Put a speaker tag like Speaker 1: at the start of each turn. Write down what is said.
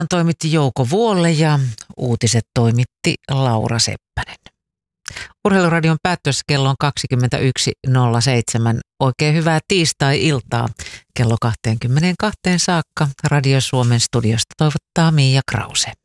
Speaker 1: toimitti Jouko Vuolle ja uutiset toimitti Laura Seppänen. Urheiluradion päättyessä kello on 21.07. Oikein hyvää tiistai-iltaa. Kello 22 saakka Radio Suomen studiosta toivottaa Miia Krause.